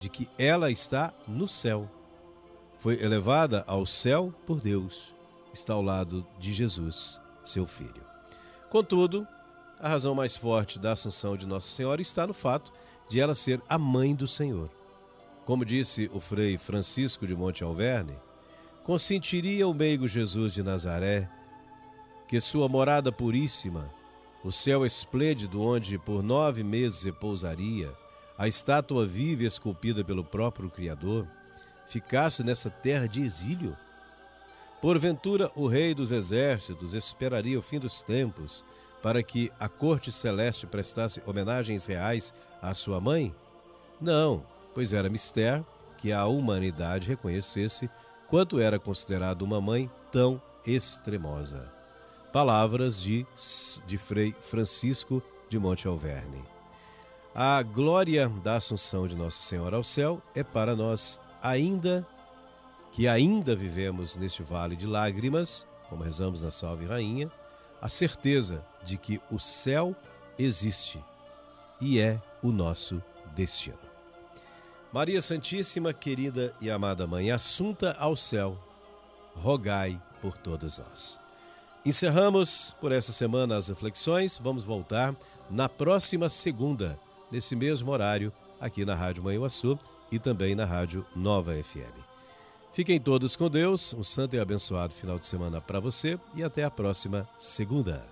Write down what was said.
de que ela está no céu. Foi elevada ao céu por Deus. Está ao lado de Jesus, seu Filho. Contudo, a razão mais forte da assunção de Nossa Senhora está no fato de ela ser a mãe do Senhor. Como disse o Frei Francisco de Monte Alverne, consentiria o meigo Jesus de Nazaré que sua morada puríssima, o céu esplêndido onde por 9 meses repousaria, a estátua viva esculpida pelo próprio Criador, ficasse nessa terra de exílio? Porventura o Rei dos Exércitos esperaria o fim dos tempos para que a corte celeste prestasse homenagens reais à sua mãe? Não, pois era mister que a humanidade reconhecesse quanto era considerado uma mãe tão extremosa. Palavras de Frei Francisco de Monte Alverne. A glória da Assunção de Nossa Senhora ao céu é para nós ainda vivemos neste vale de lágrimas, como rezamos na Salve Rainha, a certeza de que o céu existe e é o nosso destino. Maria Santíssima, querida e amada Mãe, assunta ao céu, rogai por todos nós. Encerramos por essa semana as reflexões. Vamos voltar na próxima segunda, nesse mesmo horário, aqui na Rádio Manhuaçu e também na Rádio Nova FM. Fiquem todos com Deus, um santo e abençoado final de semana para você e até a próxima segunda.